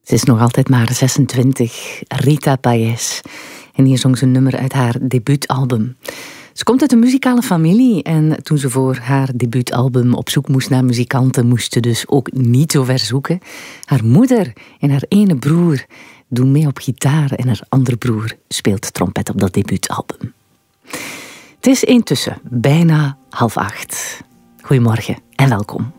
Ze is nog altijd maar 26, Rita Payés. En hier zong ze een nummer uit haar debuutalbum. Ze komt uit een muzikale familie en toen ze voor haar debuutalbum op zoek moest naar muzikanten, moest ze dus ook niet zo ver zoeken. Haar moeder en haar ene broer doen mee op gitaar en haar andere broer speelt trompet op dat debuutalbum. Het is intussen bijna 7:30. Goedemorgen en welkom.